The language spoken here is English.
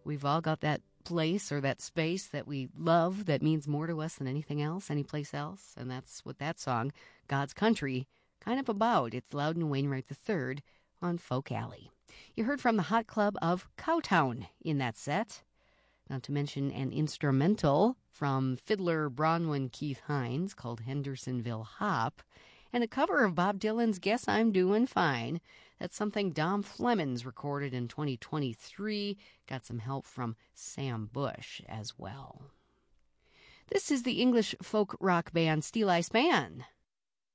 We've all got that place or that space that we love that means more to us than anything else, any place else. And that's what that song, God's Country, kind of about. It's Loudon Wainwright III on Folk Alley. You heard from the Hot Club of Cowtown in that set. Not to mention an instrumental from fiddler Bronwyn Keith Hines called Hendersonville Hop, and a cover of Bob Dylan's Guess I'm Doing Fine. That's something Dom Flemons recorded in 2023. Got some help from Sam Bush as well. This is the English folk rock band Steel Eye Span